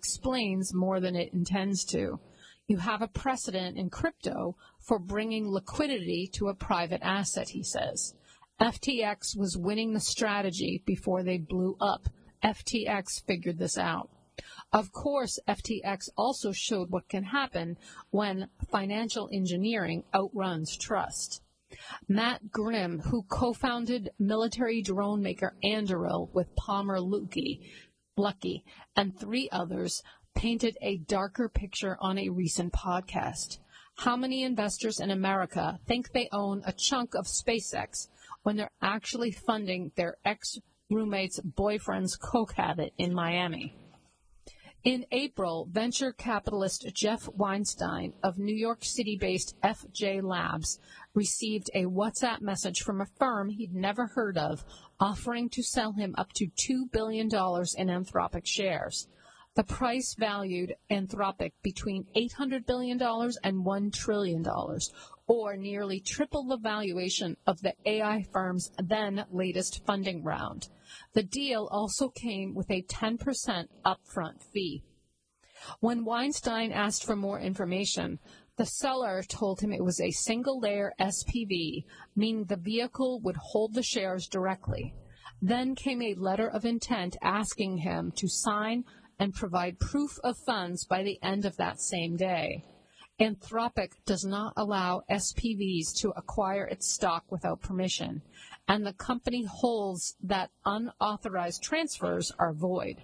explains more than it intends to. You have a precedent in crypto for bringing liquidity to a private asset, he says. FTX was winning the strategy before they blew up. FTX figured this out. Of course, FTX also showed what can happen when financial engineering outruns trust. Matt Grimm, who co-founded military drone maker Anduril with Palmer Luckey, and 3 others, painted a darker picture on a recent podcast. How many investors in America think they own a chunk of SpaceX when they're actually funding their ex-roommate's boyfriend's coke habit in Miami? In April, venture capitalist Jeff Weinstein of New York City-based FJ Labs received a WhatsApp message from a firm he'd never heard of offering to sell him up to $2 billion in Anthropic shares. The price valued Anthropic between $800 billion and $1 trillion, or nearly triple the valuation of the AI firm's then latest funding round. The deal also came with a 10% upfront fee. When Weinstein asked for more information, the seller told him it was a single-layer SPV, meaning the vehicle would hold the shares directly. Then came a letter of intent asking him to sign and provide proof of funds by the end of that same day. Anthropic does not allow SPVs to acquire its stock without permission, and the company holds that unauthorized transfers are void.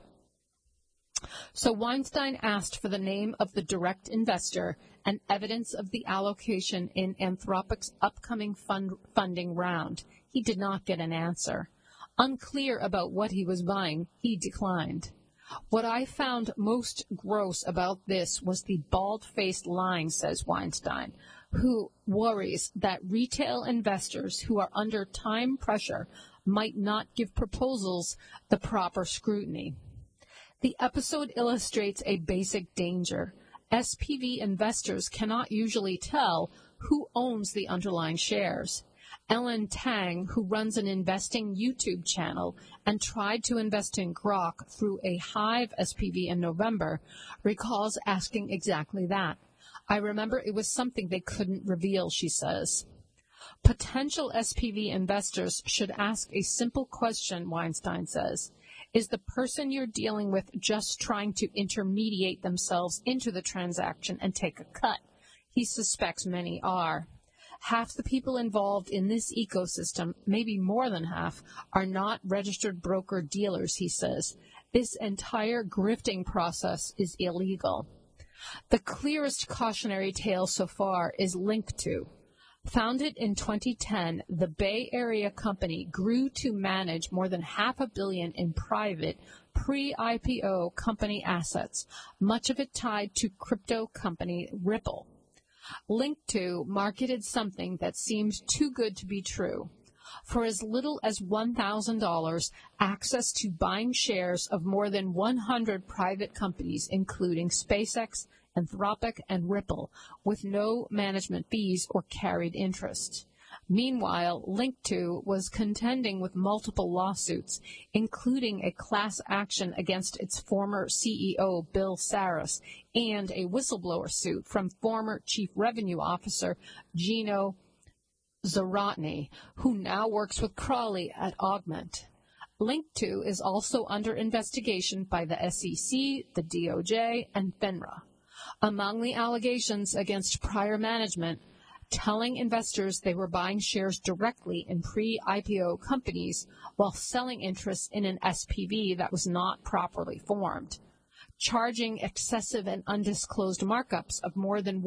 So Weinstein asked for the name of the direct investor and evidence of the allocation in Anthropic's upcoming funding round. He did not get an answer. Unclear about what he was buying, he declined. What I found most gross about this was the bald-faced lying, says Weinstein, who worries that retail investors who are under time pressure might not give proposals the proper scrutiny. The episode illustrates a basic danger. SPV investors cannot usually tell who owns the underlying shares. Ellen Tang, who runs an investing YouTube channel and tried to invest in Grok through a Hive SPV in November, recalls asking exactly that. I remember it was something they couldn't reveal, she says. Potential SPV investors should ask a simple question, Weinstein says. Is the person you're dealing with just trying to intermediate themselves into the transaction and take a cut? He suspects many are. Half the people involved in this ecosystem, maybe more than half, are not registered broker-dealers, he says. This entire grifting process is illegal. The clearest cautionary tale so far is Link2. Founded in 2010, the Bay Area company grew to manage more than $500 million in private, pre-IPO company assets, much of it tied to crypto company Ripple. Link2 marketed something that seemed too good to be true. For as little as $1,000, access to buying shares of more than 100 private companies, including SpaceX, Anthropic, and Ripple, with no management fees or carried interest. Meanwhile, Link2 was contending with multiple lawsuits, including a class action against its former CEO, Bill Saras, and a whistleblower suit from former Chief Revenue Officer Gino Zarotny, who now works with Crawley at Augment. Link2 is also under investigation by the SEC, the DOJ, and FINRA. Among the allegations against prior management, telling investors they were buying shares directly in pre-IPO companies while selling interests in an SPV that was not properly formed, charging excessive and undisclosed markups of more than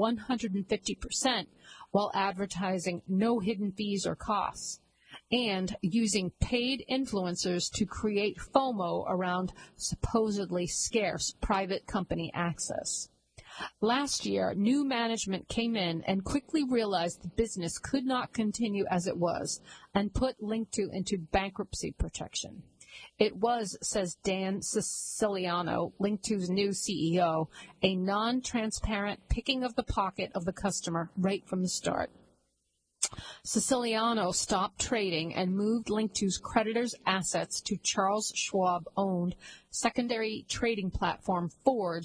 150% while advertising no hidden fees or costs, and using paid influencers to create FOMO around supposedly scarce private company access. Last year, new management came in and quickly realized the business could not continue as it was and put Link2 into bankruptcy protection. It was, says Dan Siciliano, Link2's new CEO, a non-transparent picking of the pocket of the customer right from the start. Siciliano stopped trading and moved Link2's creditors' assets to Charles Schwab-owned secondary trading platform Forge